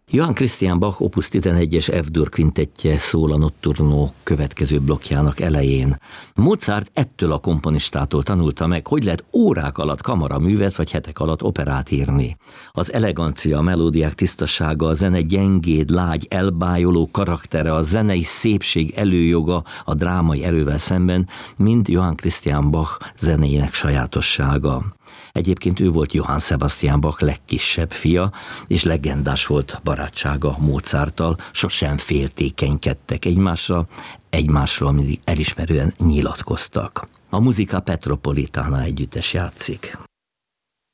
Johann Christian Bach Opus 11-es F-dur kvintettje szól a Notturno következő blokkjának elején. Mozart ettől a komponistától tanulta meg, hogy lehet órák alatt kamaraművet vagy hetek alatt operát írni. Az elegancia, a melódiák tisztasága, a zene gyengéd, lágy, elbájoló karaktere, a zenei szépség előjoga a drámai erővel szemben mind Johann Christian Bach zenéjének sajátossága. Egyébként ő volt Johann Sebastian Bach legkisebb fia, és legendás volt barátsága Mozarttal, sosem féltékenykedtek egymásról mindig elismerően nyilatkoztak. A Musica Petropolitana együttes játszik.